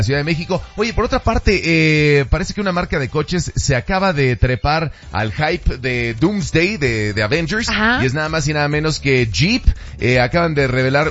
Ciudad de México. Oye, por otra parte, parece que una marca de coches se acaba de trepar al hype de Doomsday de Avengers. Ajá. Y es nada más y nada menos que Jeep. Acaban de revelar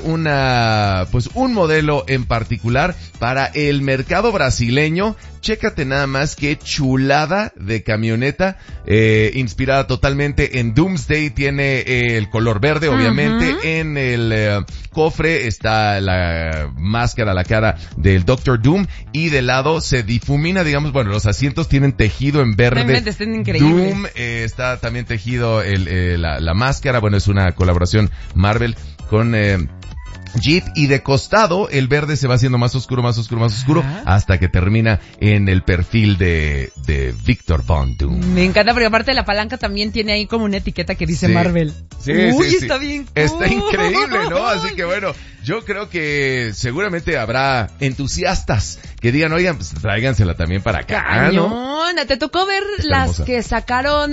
un modelo en particular para el mercado brasileño. Chécate nada más qué chulada de camioneta, inspirada totalmente en Doomsday. Tiene el color verde, obviamente. Uh-huh. En el cofre está la máscara, la cara del Dr. Doom, y de lado se difumina, digamos, bueno, los asientos tienen tejido en verde. Están increíbles. Doom, está también tejido la máscara. Bueno, es una colaboración Marvel con Jeep, y de costado el verde se va haciendo más oscuro, hasta que termina en el perfil de Victor Von Doom. Me encanta, porque aparte la palanca también tiene ahí como una etiqueta que dice Marvel. Sí, está bien cool. Está increíble, ¿no? Así que bueno, yo creo que seguramente habrá entusiastas que digan, oigan, pues tráigansela también para acá, Cañón. ¿no? ¿Te tocó ver Está las hermosa. que sacaron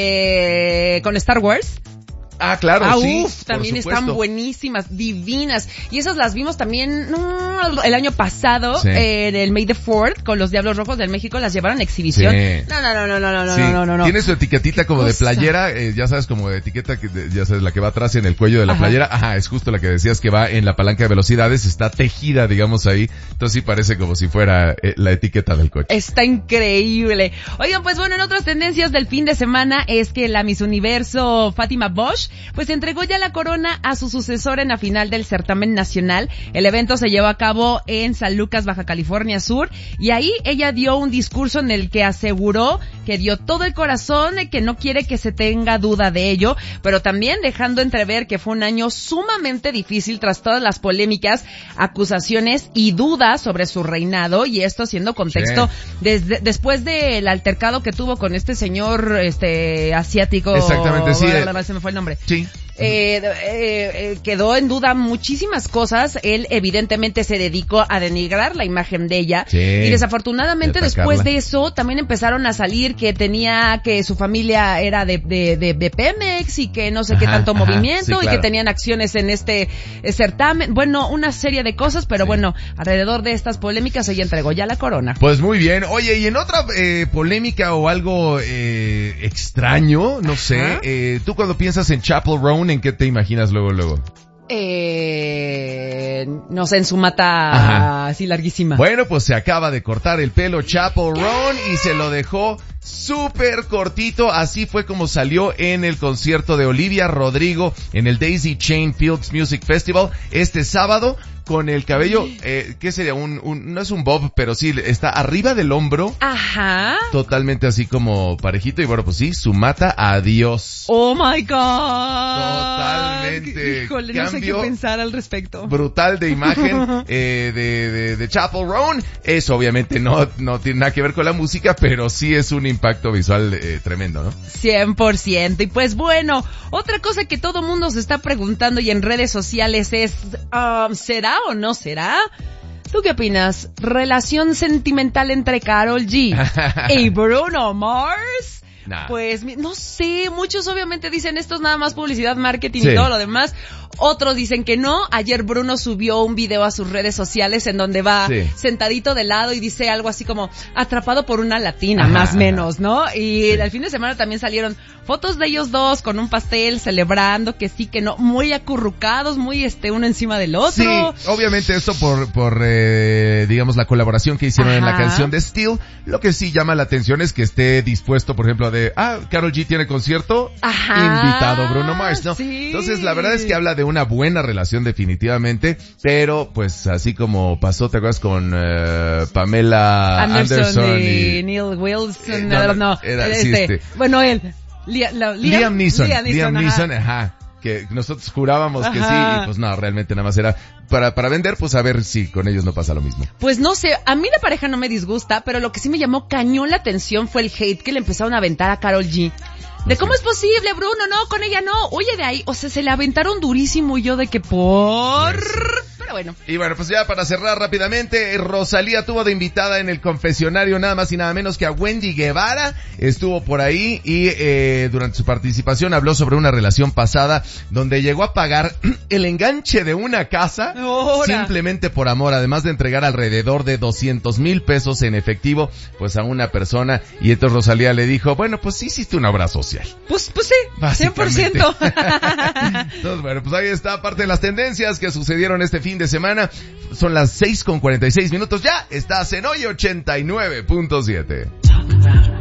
con Star Wars? Ah, claro, sí. También están buenísimas, divinas. Y esas las vimos también el año pasado, en el May the 4th, con los Diablos Rojos del México, las llevaron a exhibición. Sí. No. Tiene su etiquetita como de playera, ya sabes, como de etiqueta, ya sabes, la que va atrás en el cuello de la playera. Ajá, es justo la que decías, que va en la palanca de velocidades, está tejida, digamos, ahí. Entonces sí parece como si fuera la etiqueta del coche. Está increíble. Oigan, pues bueno, en otras tendencias del fin de semana es que la Miss Universo Fátima Bosch pues entregó ya la corona a su sucesor en la final del certamen nacional. El evento se llevó a cabo en San Lucas, Baja California Sur, y ahí ella dio un discurso en el que aseguró que dio todo el corazón, que no quiere que se tenga duda de ello, pero también dejando entrever que fue un año sumamente difícil tras todas las polémicas, acusaciones y dudas sobre su reinado, y esto siendo contexto después del altercado que tuvo con este señor asiático. Exactamente, sí. Se me fue el nombre. Sí. Quedó en duda muchísimas cosas. Él evidentemente se dedicó a denigrar la imagen de ella, y desafortunadamente después de eso también empezaron a salir que su familia era de Pemex y que no sé qué tanto movimiento, y que tenían acciones en este certamen. Bueno, una serie de cosas, pero bueno, alrededor de estas polémicas ella entregó ya la corona. Pues muy bien. Oye, y en otra polémica o algo extraño, no sé, tú cuando piensas en Chappell Roan, ¿en qué te imaginas luego? No sé, en su mata así larguísima. Bueno, pues se acaba de cortar el pelo Chappell Roan y se lo dejó súper cortito. Así fue como salió en el concierto de Olivia Rodrigo en el Daisy Chain Fields Music Festival este sábado, con el cabello, ¿qué sería? No es un bob, pero sí, está arriba del hombro. Ajá. Totalmente así como parejito, y bueno, pues sí, su mata, adiós. Oh my God. Totalmente. Híjole, no sé qué pensar al respecto. Brutal de imagen, de Chappell Roan. Eso obviamente no tiene nada que ver con la música, pero sí es un impacto visual tremendo, ¿no? 100%. Y pues bueno, otra cosa que todo mundo se está preguntando y en redes sociales es, ¿será o no será? ¿Tú qué opinas? ¿Relación sentimental entre Karol G y Bruno Mars? Nah. Pues no sé, muchos obviamente dicen esto es nada más publicidad, marketing y todo lo demás. Otros dicen que no. Ayer Bruno subió un video a sus redes sociales en donde va sentadito de lado y dice algo así como atrapado por una latina, más o menos, ¿no? Y el fin de semana también salieron fotos de ellos dos con un pastel celebrando, que sí, que no, muy acurrucados, muy uno encima del otro. Sí, obviamente esto por digamos la colaboración que hicieron en la canción de Steel. Lo que sí llama la atención es que esté dispuesto, por ejemplo, Karol G tiene concierto, invitado Bruno Mars, ¿no? Sí. Entonces la verdad es que habla de una buena relación definitivamente, pero pues así como pasó, ¿te acuerdas con Pamela Anderson y Neil Wilson? Bueno, él. Liam Neeson, que nosotros jurábamos que sí, y pues no, realmente nada más era para vender, pues a ver si con ellos no pasa lo mismo. Pues no sé, a mí la pareja no me disgusta, pero lo que sí me llamó cañón la atención fue el hate que le empezaron a aventar a Karol G. De cómo es posible, Bruno, no, con ella no, oye de ahí, o sea, se le aventaron durísimo, y yo de que pero pero bueno. Y bueno, pues ya para cerrar rápidamente, Rosalía tuvo de invitada en el confesionario nada más y nada menos que a Wendy Guevara. Estuvo por ahí y durante su participación habló sobre una relación pasada donde llegó a pagar el enganche de una casa simplemente por amor, además de entregar alrededor de 200,000 pesos en efectivo pues a una persona. Y entonces Rosalía le dijo, bueno, pues sí hiciste una obra social. Pues sí, 100%. Entonces, bueno, pues ahí está parte de las tendencias que sucedieron este fin de semana. Son las 6:46 minutos. Ya estás en Hoy 89.7.